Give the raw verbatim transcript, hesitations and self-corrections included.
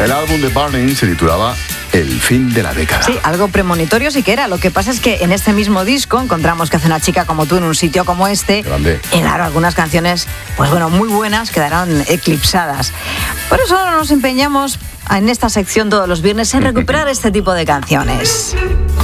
El álbum de Burning se titulaba El fin de la década. Sí, algo premonitorio sí que era. Lo que pasa es que en este mismo disco encontramos que hace una chica como tú en un sitio como este. Grande. Y claro, algunas canciones, pues bueno, muy buenas quedaron eclipsadas. Por eso ahora nos empeñamos en esta sección todos los viernes en recuperar este tipo de canciones.